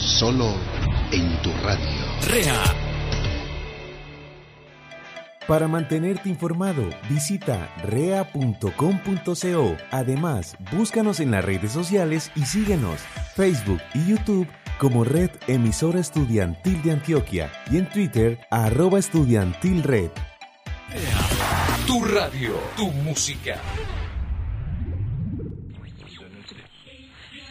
Solo en tu radio. REA. Para mantenerte informado, visita rea.com.co. Además, búscanos en las redes sociales y síguenos, Facebook y YouTube como Red Emisora Estudiantil de Antioquia y en Twitter @estudiantilred. Tu radio, tu música.